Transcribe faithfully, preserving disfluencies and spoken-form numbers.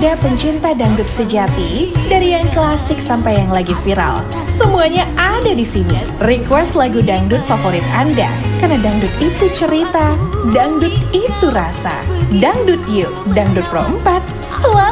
Anda pencinta dangdut sejati, dari yang klasik sampai yang lagi viral, semuanya ada di sini. Request lagu dangdut favorit Anda, karena dangdut itu cerita, dangdut itu rasa. Dangdut Yuk, Dangdut Pro empat, selalu